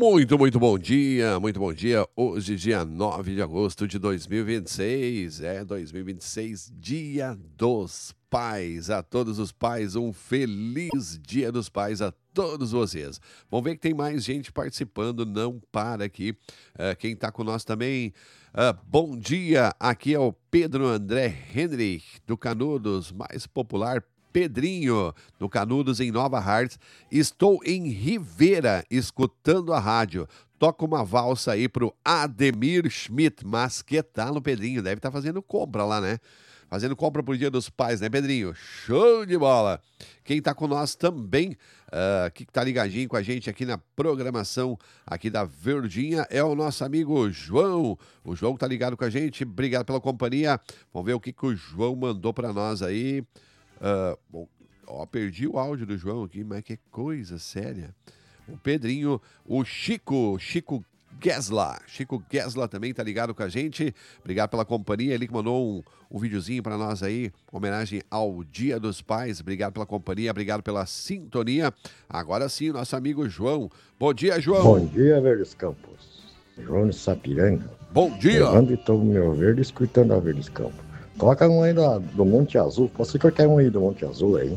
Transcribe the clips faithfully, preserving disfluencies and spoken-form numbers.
Muito, muito bom dia, muito bom dia. Hoje, dia nove de agosto de dois mil e vinte e seis, é dois mil e vinte e seis, Dia dos Pais. A todos os pais, um feliz Dia dos Pais a todos vocês. Vamos ver que tem mais gente participando, não para aqui. Uh, quem está conosco também, uh, bom dia, aqui é o Pedro André Henrich, do Canudos, mais popular Pedrinho, do Canudos, em Nova Hartz. Estou em Rivera, escutando a rádio. Toca uma valsa aí pro Ademir Schmidt. Mas que tal, Pedrinho? Deve estar fazendo compra lá, né? Fazendo compra pro Dia dos Pais, né, Pedrinho? Show de bola! Quem tá com nós também, uh, que tá ligadinho com a gente aqui na programação aqui da Verdinha, é o nosso amigo João. O João tá ligado com a gente. Obrigado pela companhia. Vamos ver o que, que o João mandou para nós aí. Uh, bom, ó, perdi o áudio do João aqui, mas que coisa séria. O Pedrinho, o Chico, Chico Gesla, Chico Gesla também tá ligado com a gente. Obrigado pela companhia, ele que mandou um, um videozinho para nós aí, homenagem ao Dia dos Pais. Obrigado pela companhia, obrigado pela sintonia. Agora sim, nosso amigo João. Bom dia, João. Bom dia, Verdes Campos. João de Sapiranga. Bom dia. Levando e todo o meu verde, escutando a Verdes Campos. Coloca um aí do, do Monte Azul. Posso ser qualquer um aí do Monte Azul aí.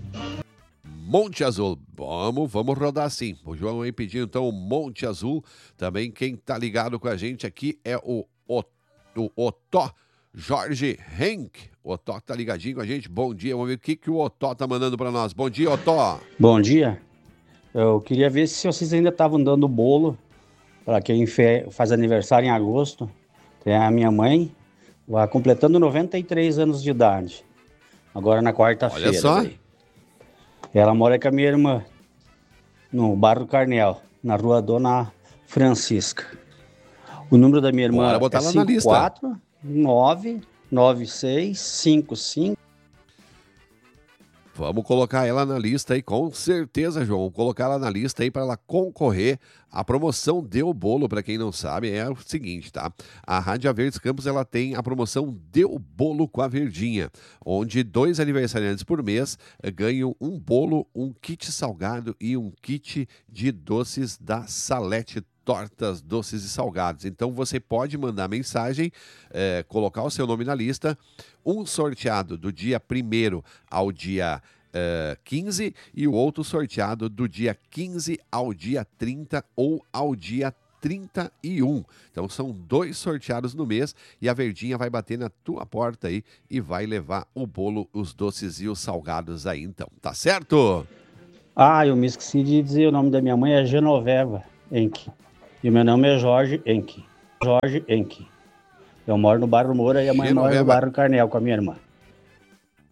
Monte Azul. Vamos, vamos rodar sim. O João aí pedindo então o Monte Azul. Também quem tá ligado com a gente aqui é o, o, o Otó Jorge Henk. O Otó tá ligadinho com a gente. Bom dia. Vamos ver o que, que o Otó tá mandando para nós. Bom dia, Otó. Bom dia. Eu queria ver se vocês ainda estavam dando bolo para quem fe- faz aniversário em agosto. Tem a minha mãe. Vai completando noventa e três anos de idade. Agora na quarta-feira. Olha só. Daí. Ela mora com a minha irmã. No bairro Carnel. Na rua Dona Francisca. O número da minha irmã Bora botar é lá na cinco quatro nove nove seis cinco cinco. Vamos colocar ela na lista aí, com certeza, João. Vamos colocar ela na lista aí para ela concorrer. A promoção Deu Bolo, para quem não sabe, é o seguinte, tá? A Rádio Verdes Campos, ela tem a promoção Deu Bolo com a Verdinha, onde dois aniversariantes por mês ganham um bolo, um kit salgado e um kit de doces da Salete Tortas, Doces e Salgados. Então você pode mandar mensagem, é, colocar o seu nome na lista, um sorteado do dia primeiro ao dia uh, quinze e o outro sorteado do dia quinze ao dia trinta ou ao dia trinta e um. Então são dois sorteados no mês e a Verdinha vai bater na tua porta aí e vai levar o bolo, os doces e os salgados aí então. Tá certo? Ah, eu me esqueci de dizer, o nome da minha mãe é Genoveva Enck. E o meu nome é Jorge Enck. Jorge Enck. Eu moro no bairro Moura e a mãe Genoveva. mora no bairro Carnel com a minha irmã.